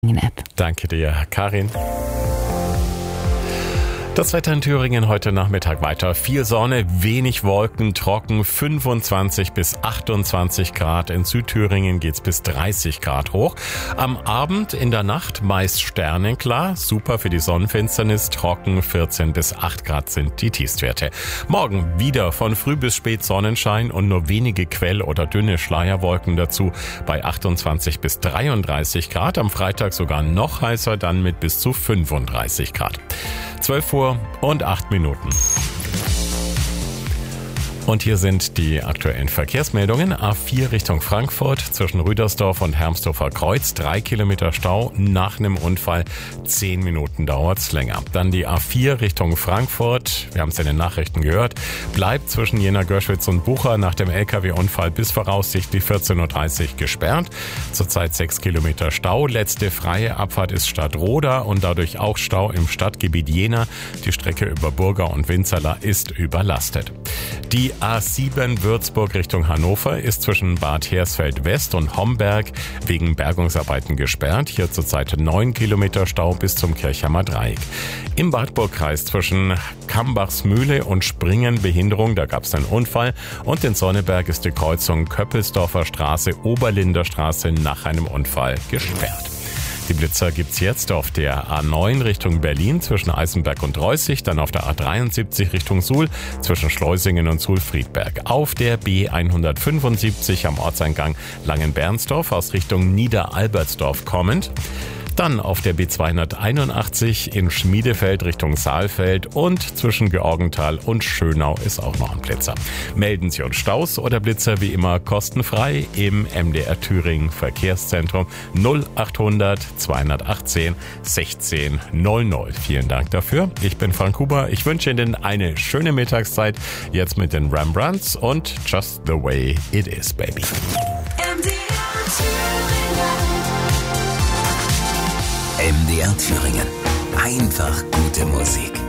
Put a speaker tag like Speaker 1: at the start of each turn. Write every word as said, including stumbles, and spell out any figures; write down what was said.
Speaker 1: App.
Speaker 2: Danke dir, Karin. Das Wetter in Thüringen heute Nachmittag weiter. Viel Sonne, wenig Wolken, trocken, fünfundzwanzig bis achtundzwanzig Grad. In Südthüringen geht's bis dreißig Grad hoch. Am Abend in der Nacht meist sternenklar. Super für die Sonnenfinsternis, trocken, vierzehn bis acht Grad sind die Tiefstwerte. Morgen wieder von früh bis spät Sonnenschein und nur wenige Quell- oder dünne Schleierwolken dazu bei achtundzwanzig bis dreiunddreißig Grad. Am Freitag sogar noch heißer, dann mit bis zu fünfunddreißig Grad. zwölf Uhr und acht Minuten. Und hier sind die aktuellen Verkehrsmeldungen. A vier Richtung Frankfurt zwischen Rüdersdorf und Hermsdorfer Kreuz. Drei Kilometer Stau nach einem Unfall. Zehn Minuten dauert's länger. Dann die A vier Richtung Frankfurt. Wir haben es in den Nachrichten gehört. Bleibt zwischen Jena, Görschwitz und Bucha nach dem L K W-Unfall bis voraussichtlich vierzehn Uhr dreißig gesperrt. Zurzeit sechs Kilometer Stau. Letzte freie Abfahrt ist Stadtroda und dadurch auch Stau im Stadtgebiet Jena. Die Strecke über Burga und Winzerla ist überlastet. Die A sieben Würzburg Richtung Hannover ist zwischen Bad Hersfeld West und Homberg wegen Bergungsarbeiten gesperrt. Hier zurzeit neun Kilometer Stau bis zum Kirchheimer Dreieck. Im Wartburgkreis zwischen Kambachsmühle und Springen Behinderung, da gab es einen Unfall. Und in Sonneberg ist die Kreuzung Köppelsdorfer Straße, Oberlinder Straße nach einem Unfall gesperrt. Die Blitzer gibt's jetzt auf der A neun Richtung Berlin zwischen Eisenberg und Reußig, dann auf der A dreiundsiebzig Richtung Suhl zwischen Schleusingen und Suhl-Friedberg, auf der B hundertfünfundsiebzig am Ortseingang Langenbernsdorf aus Richtung Niederalbertsdorf kommend. Dann auf der B zweihunderteinundachtzig in Schmiedefeld Richtung Saalfeld und zwischen Georgenthal und Schönau ist auch noch ein Blitzer. Melden Sie uns Staus oder Blitzer wie immer kostenfrei im M D R Thüringen Verkehrszentrum null achthundert zweihundertachtzehn sechzehn null null. Vielen Dank dafür. Ich bin Frank Huber. Ich wünsche Ihnen eine schöne Mittagszeit. Jetzt mit den Rembrandts und Just the Way It Is, Baby.
Speaker 3: M D R Thüringen. Einfach gute Musik.